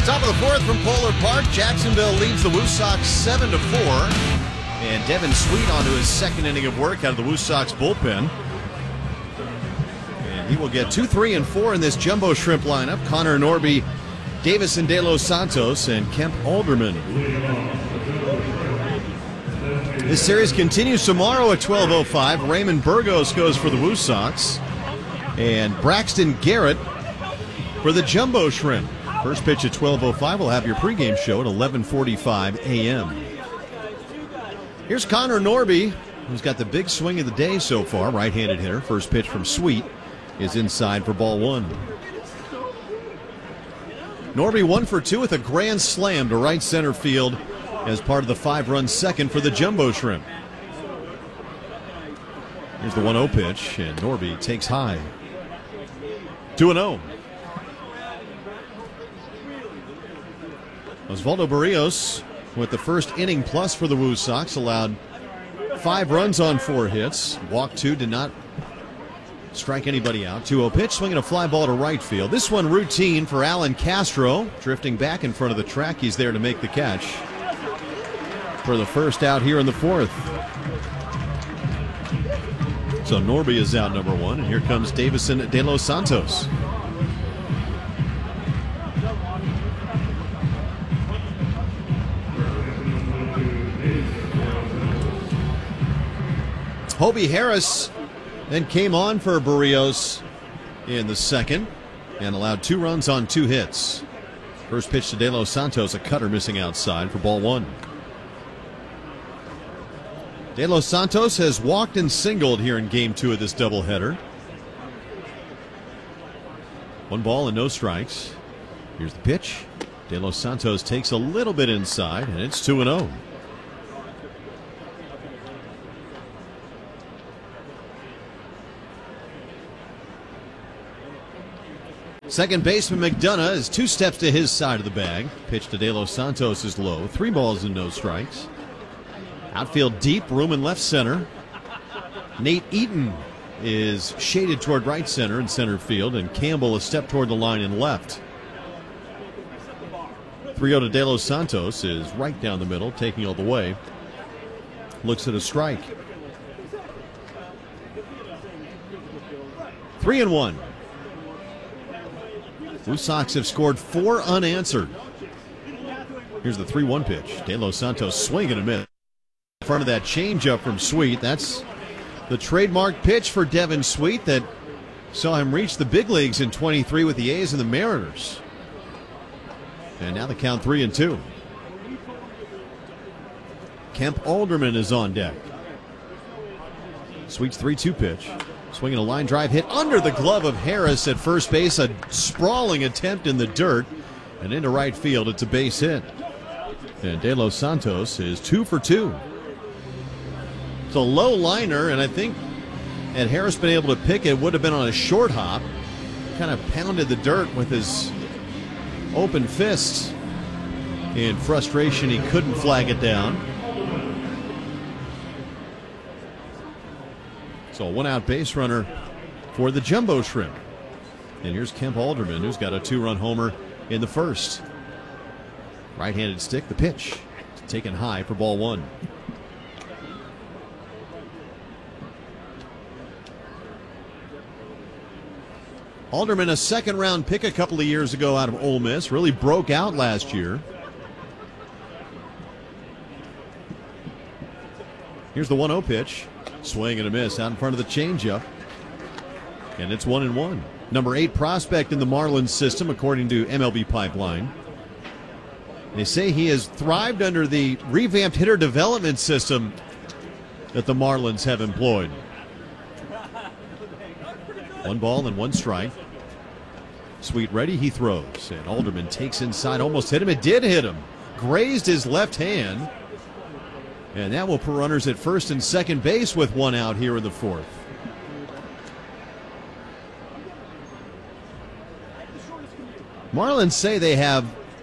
Top of the fourth from Polar Park. Jacksonville leads the Woo Sox 7-4. And Devin Sweet onto his second inning of work out of the Woo Sox bullpen. And he will get 2, 3, and 4 in this Jumbo Shrimp lineup. Connor Norby, Davison De Los Santos, and Kemp Alderman. This series continues tomorrow at 12:05. Raymond Burgos goes for the Woo Sox. And Braxton Garrett for the Jumbo Shrimp. First pitch at 12:05. We'll have your pregame show at 11:45 a.m. Here's Connor Norby, who's got the big swing of the day so far. Right-handed hitter. First pitch from Sweet is inside for ball one. Norby 1 for 2 with a grand slam to right center field as part of the 5-run second for the Jumbo Shrimp. Here's the 1-0 pitch, and Norby takes high. 2-0. Osvaldo Barrios with the first inning plus for the Woo Sox, allowed 5 runs on 4 hits. Walked 2, did not strike anybody out. 2-0 pitch, swinging a fly ball to right field. This one routine for Alan Castro, drifting back in front of the track. He's there to make the catch for the first out here in the fourth. So Norby is out number 1, and here comes Davison De Los Santos. Hobie Harris then came on for Barrios in the second and allowed 2 runs on 2 hits. First pitch to De Los Santos, a cutter missing outside for ball 1. De Los Santos has walked and singled here in game 2 of this doubleheader. 1 ball and no strikes. Here's the pitch. De Los Santos takes a little bit inside, and it's 2-0. Second baseman McDonough is 2 steps to his side of the bag. Pitch to De Los Santos is low. 3 balls and no strikes. Outfield deep, room in left center. Nate Eaton is shaded toward right center and center field, and Campbell a step toward the line in left. 3-0 to De Los Santos is right down the middle, taking all the way. Looks at a strike. 3-1. Woo Sox have scored 4 unanswered. Here's the 3-1 pitch. De Los Santos swinging a miss in front of that changeup from Sweet. That's the trademark pitch for Devin Sweet that saw him reach the big leagues in 23 with the A's and the Mariners. And now the count 3-2. Kemp Alderman is on deck. Sweet's 3-2 pitch. Swinging a line drive hit under the glove of Harris at first base. A sprawling attempt in the dirt. And into right field, it's a base hit. And De Los Santos is 2 for 2. It's a low liner, and I think had Harris been able to pick it, would have been on a short hop. Kind of pounded the dirt with his open fist. In frustration, he couldn't flag it down. So a 1-out base runner for the Jumbo Shrimp. And here's Kemp Alderman, who's got a 2-run homer in the first. Right-handed stick, the pitch. Taken high for ball 1. Alderman, a second-round pick a couple of years ago out of Ole Miss. Really broke out last year. Here's the 1-0 pitch. Swing and a miss out in front of the changeup. And it's 1-1. Number 8 prospect in the Marlins system, according to MLB Pipeline. They say he has thrived under the revamped hitter development system that the Marlins have employed. 1 ball and 1 strike. Sweet ready, he throws. And Alderman takes inside, almost hit him. It did hit him. Grazed his left hand. And that will put runners at first and second base with 1 out here in the fourth. Marlins say they have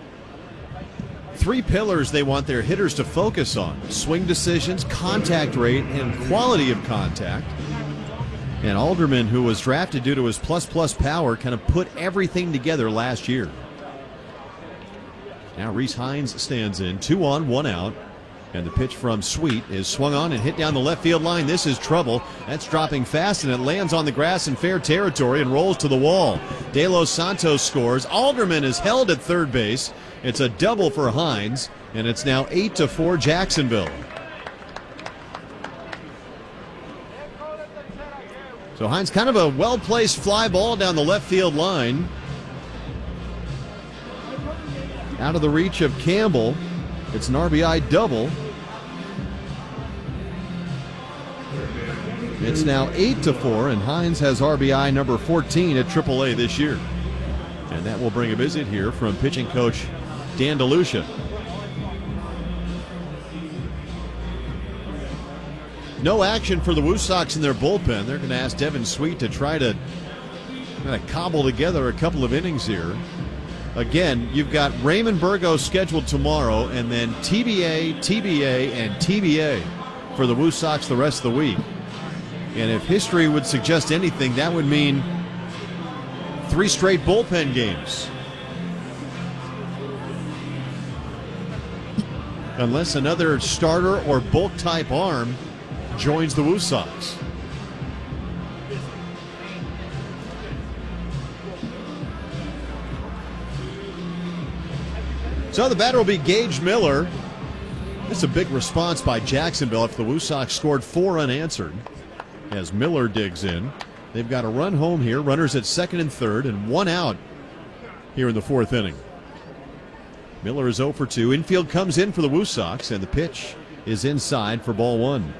3 pillars they want their hitters to focus on: swing decisions, contact rate, and quality of contact. And Alderman, who was drafted due to his plus power, kind of put everything together last year. Now Rhys Hines stands in. 2 on, 1 out. And the pitch from Sweet is swung on and hit down the left field line. This is trouble. That's dropping fast, and it lands on the grass in fair territory and rolls to the wall. De Los Santos scores. Alderman is held at third base. It's a double for Hines, and it's now 8-4 Jacksonville. So Hines, kind of a well-placed fly ball down the left field line. Out of the reach of Campbell. It's an RBI double. It's now 8-4, and Hines has RBI number 14 at AAA this year. And that will bring a visit here from pitching coach Dan DeLucia. No action for the Woo Sox in their bullpen. They're going to ask Devin Sweet to try to kind of cobble together a couple of innings here. Again, you've got Raymond Burgos scheduled tomorrow, and then TBA, TBA, and TBA for the Woo Sox the rest of the week. And if history would suggest anything, that would mean 3 straight bullpen games. Unless another starter or bulk-type arm joins the Woo Sox. So the batter will be Gage Miller. It's a big response by Jacksonville after the Woo Sox scored 4 unanswered. As Miller digs in, they've got a run home here. Runners at second and third, and 1 out here in the 4th inning. Miller is 0 for 2. Infield comes in for the Woo Sox, and the pitch is inside for ball 1.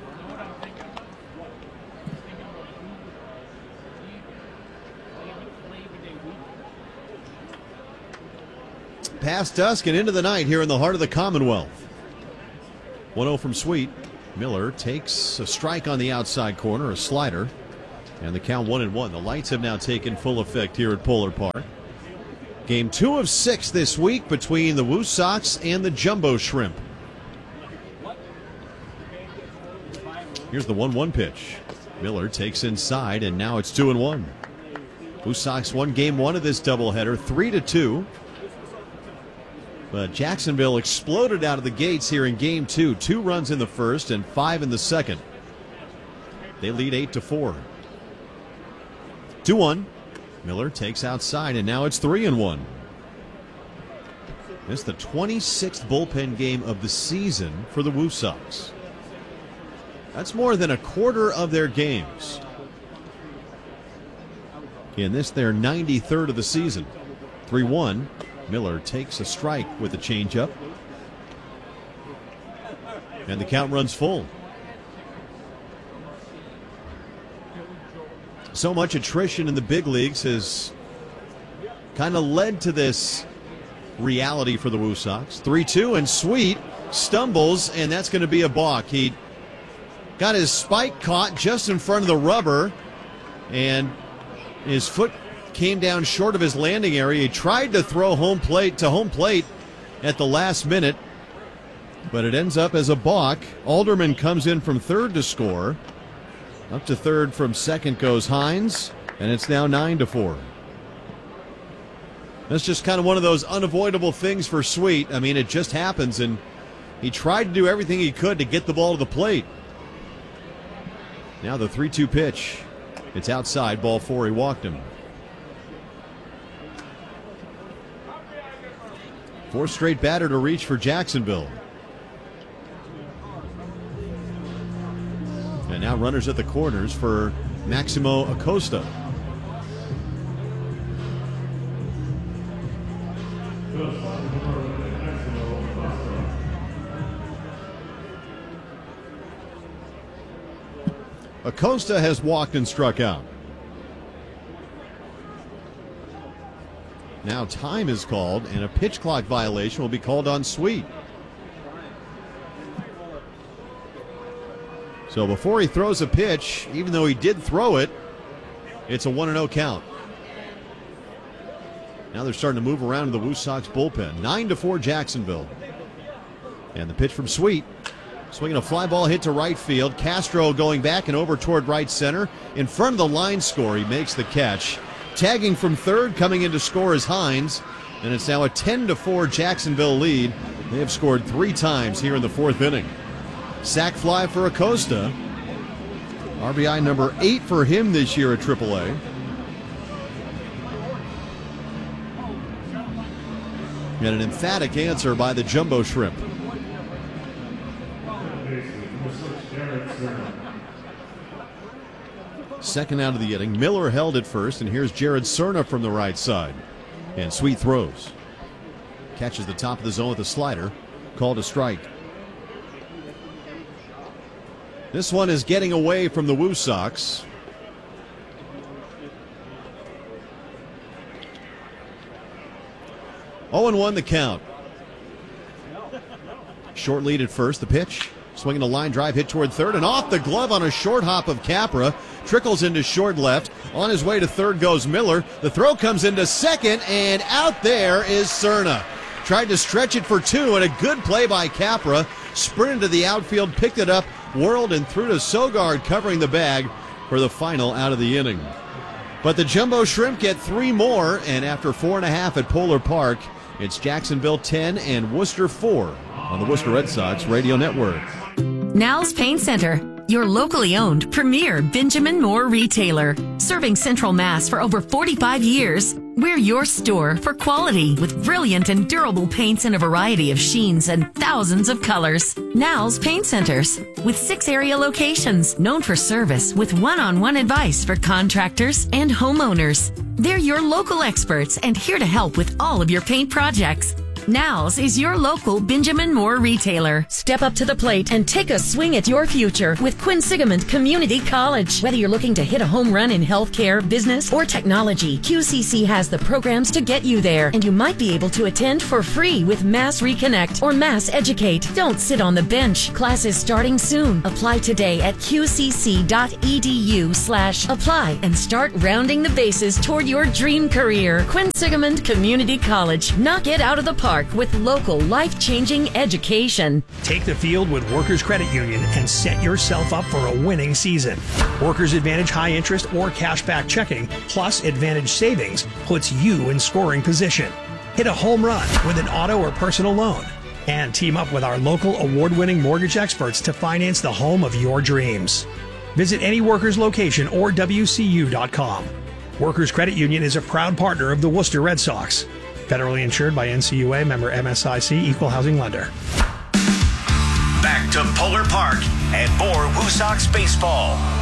Past dusk and into the night here in the heart of the Commonwealth. 1-0 from Sweet. Miller takes a strike on the outside corner, a slider, and the count 1-1. The lights have now taken full effect here at Polar Park. Game 2 of 6 this week between the Woo Sox and the Jumbo Shrimp. Here's the 1-1 pitch. Miller takes inside, and now it's 2-1. Woo Sox won game 1 of this doubleheader, 3-2. But Jacksonville exploded out of the gates here in game 2. 2 runs in the first and 5 in the second. They lead 8-4. 2-1. Miller takes outside, and now it's 3-1. It's the 26th bullpen game of the season for the Woo Sox. That's more than a quarter of their games. In this, their 93rd of the season. 3-1. Miller takes a strike with a changeup. And the count runs full. So much attrition in the big leagues has kind of led to this reality for the Woo Sox. 3-2, and Sweet stumbles, and that's going to be a balk. He got his spike caught just in front of the rubber, and his foot came down short of his landing area. He tried to throw home plate at the last minute, but it ends up as a balk. Alderman comes in from third to score. Up to third from second goes Hines, and it's now 9-4. That's just kind of one of those unavoidable things for Sweet. I mean, it just happens, and he tried to do everything he could to get the ball to the plate. Now the 3-2 pitch. It's outside, ball 4. He walked him. 4th straight batter to reach for Jacksonville. And now runners at the corners for Maximo Acosta. Acosta has walked and struck out. Now time is called, and a pitch clock violation will be called on Sweet. So before he throws a pitch, even though he did throw it, it's a 1-0 count. Now they're starting to move around in the Woo Sox bullpen. 9-4 Jacksonville. And the pitch from Sweet. Swinging a fly ball hit to right field. Castro going back and over toward right center. In front of the line score, he makes the catch. Tagging from third, coming in to score is Hines, and it's now a 10-4 Jacksonville lead. They have scored 3 times here in the 4th inning. Sac fly for Acosta. RBI number 8 for him this year at AAA. And an emphatic answer by the Jumbo Shrimp. Second out of the inning. Miller held at first, and here's Jared Cerna from the right side. And Sweet throws. Catches the top of the zone with a slider. Called a strike. This one is getting away from the Woo Sox. Oh, 0-1 the count. Short lead at first. The pitch. Swinging a line drive hit toward third, and off the glove on a short hop of Capra. Trickles into short left. On his way to third goes Miller. The throw comes into second, and out there is Cerna. Tried to stretch it for 2, and a good play by Capra. Sprinted to the outfield, picked it up, whirled, and threw to Sogard, covering the bag for the final out of the inning. But the Jumbo Shrimp get 3 more, and after 4.5 at Polar Park, it's Jacksonville 10 and Worcester 4 on the Worcester Red Sox Radio Network. Now's Paint Center, your locally owned premier Benjamin Moore retailer. Serving Central Mass for over 45 years, we're your store for quality with brilliant and durable paints in a variety of sheens and thousands of colors. Now's Paint Centers, with 6 area locations, known for service with one-on-one advice for contractors and homeowners. They're your local experts and here to help with all of your paint projects. Now's is your local Benjamin Moore retailer. Step up to the plate and take a swing at your future with Quinsigamond Community College. Whether you're looking to hit a home run in healthcare, business, or technology, QCC has the programs to get you there, and you might be able to attend for free with Mass Reconnect or Mass Educate. Don't sit on the bench. Classes starting soon. Apply today at qcc.edu/apply and start rounding the bases toward your dream career. Quinsigamond Community College. Knock it out of the park with local life-changing education. Take the field with Workers Credit Union and set yourself up for a winning season. Workers Advantage high interest or cashback checking plus Advantage savings puts you in scoring position. Hit a home run with an auto or personal loan and team up with our local award-winning mortgage experts to finance the home of your dreams. Visit any Workers location or WCU.com. Workers Credit Union is a proud partner of the Worcester Red Sox. Federally insured by NCUA, member MSIC, equal housing lender. Back to Polar Park and more Woo Sox baseball.